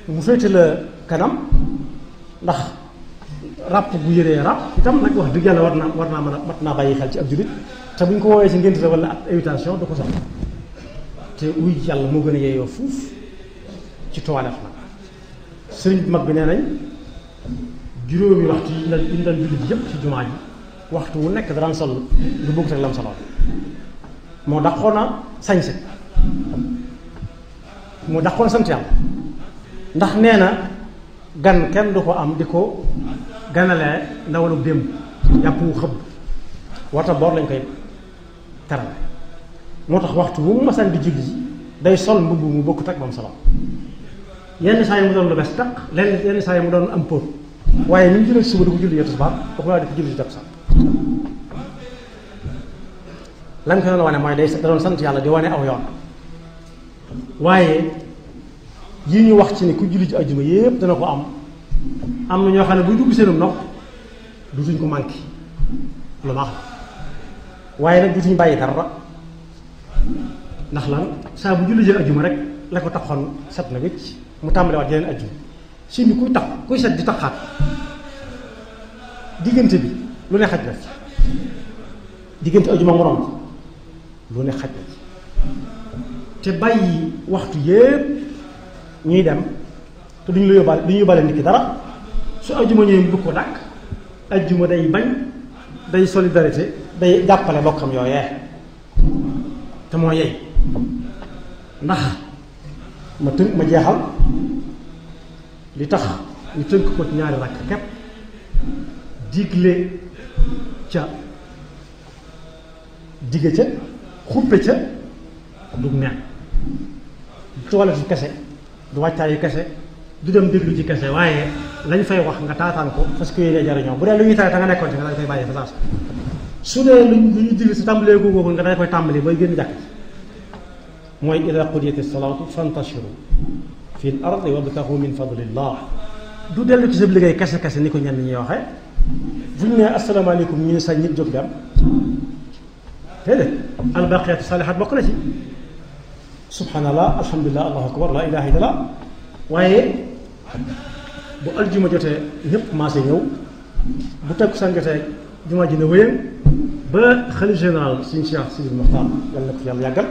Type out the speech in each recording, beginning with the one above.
mu féete la kanam ndax ràpp bu yëree ràpp itam nag wax dëgg yàlla war naa mën a mat naa bàyyi xel ci ab jullit te bu ñu ko woowee ci ngénte la wala ab invitation du ko soxla te wuy yàlla moo gën a yeeyoo fuuf ci toilette nag sëriñ bi mag bi nee nañ juróomi waxtu yi ñu daan jullit yëpp ci jumaa ji waxtu wu nekk daan sol lu bëgg rek lam soloon moo daqoon a sañse moo daqoon a sant yàlla ndax nee na gan kenn du ko am di ko ganalee ndawalu démb yàpp wu xëbb wata boor lañ koy terale moo tax waxtu wu mu masaan di julli day sol mbubb mu bokkut ak ba mu solo yenn saa yi mu doon lu bees taq yenn saa yi mu doon am póot waaye ni mu jullee suba di ko julli tisbaar ba ko laa di ko julli ci takkusaan lan ko doon wane mooy da doon sant yàlla di wane aw yoon waaye yi ñu wax ci ne ku julli ci ajjuma yépp dana ko am na ñoo xam ne buy dugg seenum nopp dutuñ ko manqué lu baax la waaye nag dutuñ bàyyi dara ndax lan saa bu julli jël ajjuma rek la ko taxoon set na wécc mu tàmbale waat yeneen ajjuma si ni kuy set di taxaat diggante bi lu ne xaj na ci diggante ajjuma moroom lu ne xaj na ci te bàyyi waxtu yépp ñuy dem te duñu yóbbaale nit ki dara su ajjuma ñëwee bu ko dàkk ajjuma day bañ day solidarité day jàppale bokkam yooyee te moo yey ndax ma jeexal li tax ñu tënk ko ci ñaari rakk kepp digle ca dige ca xuppe ca du neen toilette yu kese du wàccaayu kese du dem déglu ci kese waaye lañ fay wax nga taataan ko parce que yéene jariñoo bu dee lu ñuy tere te nga nekkoon ci nga dañ koy bàyyi fa saas su dee lu ñuy digle si tàmbalee googu nga dañ koy tàmbali bay génn jàkk mooy ida qudiyati salaatu fantashiru fi l ardi wabtaxu min fadlillah du dellu ci sa liggéey kese kese ni ko ñenn ñi waxee bu ñu nee asalaamaaleykum ñu ne sa nit jóg dem déedéet albaqiyatu saalihaat bokk na ci subhanallah alhamdulilah allahu akbar la ilaha illallah waaye bu aljuma jotee ñëpp maase ñëw bu takkusaan jotee jumaa ji ne wéyam ba xalif général suñu Cheikh Sidil Mokhtar yàlla na ko fi yàlla yàggal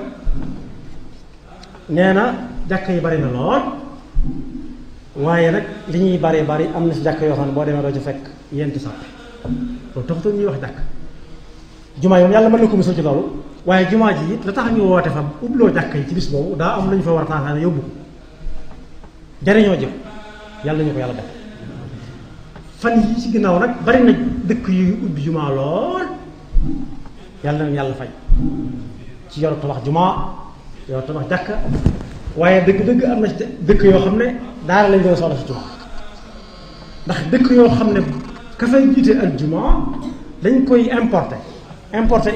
nee na jàkk yi bari na lool waaye nag li ñuy bari am na si jàkk yoo xam ne boo demee doo ci fekk yenti sàppe loolu taxutoon ñuy wax jàkk jumaa yi moom yàlla mën na ko musal ci loolu waaye jumaa ji it la tax ñu woote fa ubloo jàkk yi ci bis boobu daa am lu ñu fa war a taaxaane yóbbu ko jariñoo jëf yàlla nañu ko yàlla def fan yi ci ginnaaw nag bari na dëkk yu ubbi jumaa lool yàlla nañu yàlla fay ci yor tabax jumaa yor tabax jàkka waaye dëgg-dëgg am na ci dëkk yoo xam ne daara lañ gën a soxla ci jumaa ndax dëkk yoo xam ne ka fay jiite al jumaa dañ koy importer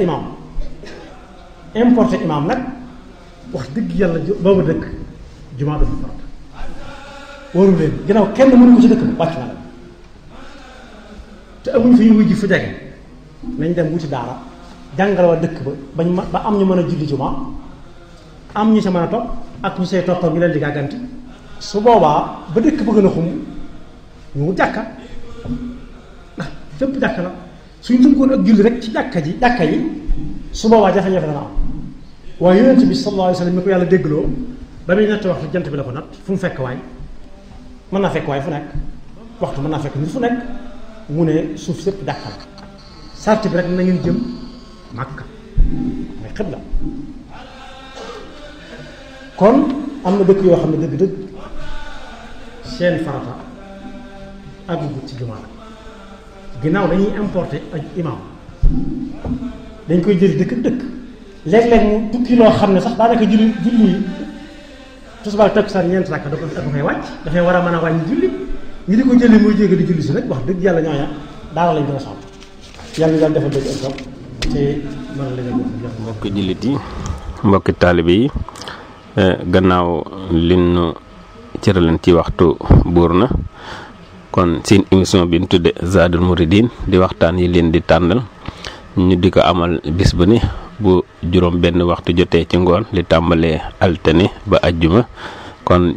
imam nag wax dëgg yàlla booba dëkk jumaa dafa farata waru leen ginnaaw kenn mënu ko ci dëkk ba wàcc na la te amuñ fi ñu wujji fu jege nañ dem wuti daara jàngal waa dëkk ba am ñu mën a julli jumaa am ñu sa mën a topp ak ñu say toppam ñu leen di gàgganti su boobaa ba dëkk bëgg na xum ñu jàkka ndax fépp jàkka la suñ tënkoon ak julli rek ci jàkka yi su boobaa jafe-jafe dana am waaye yonent bi sallallahu alayhi wa sallam mi ko yàlla déggloo ba muy natt waxtu jant bi la ko natt fu mu fekk waay mën naa fekk waay fu nekk waxtu mën naa fekk nit fu nekk mu ne suuf sépp jàkka la sart bi rek na ngeen jëm Makka mooy xibla kon am na dëkk yoo xam ne dëgg-dëgg seen farata àggugut ci jumaa ginnaaw dañuy importer ak imam dañ koy jëli dëkk léeg-léeg mu tukki loo xam ne sax daanaka julli tisbaar takkusaan ñeent rakk da ko fay wàcc dafay war a mën a wàññi julli ñi di ko jëli muy jéggi di julli si nag wax dëgg yàlla ñooña daara lañ gën a soxla yàlla daal defal dëgg ak topp te mën la mbokki jullit yi mbokki taalibe yi gannaaw lin cëraleen ci waxtu buur na kon seen émission bi ñu tudde Zadul Mouridine di waxtaan yi leen di tànnal ñu di ko amal bis bu ni bu juróom benn waxtu jotee ci ngoon li tàmbalee altine ba ajjuma kon